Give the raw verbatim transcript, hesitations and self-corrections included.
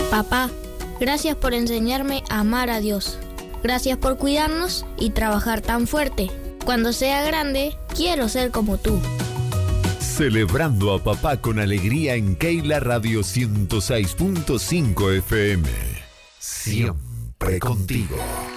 Papá, gracias por enseñarme a amar a Dios. Gracias por cuidarnos y trabajar tan fuerte. Cuando sea grande, quiero ser como tú. Celebrando a papá con alegría en Keila Radio ciento seis punto cinco F M. Siempre contigo.